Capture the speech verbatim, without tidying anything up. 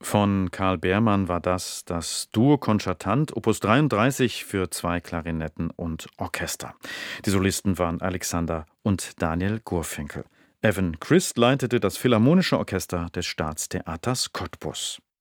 Von Karl Beermann war das das Duo Concertant, Opus dreiunddreißig für zwei Klarinetten und Orchester. Die Solisten waren Alexander und Daniel Gurfinkel. Evan Christ leitete das Philharmonische Orchester des Staatstheaters Cottbus.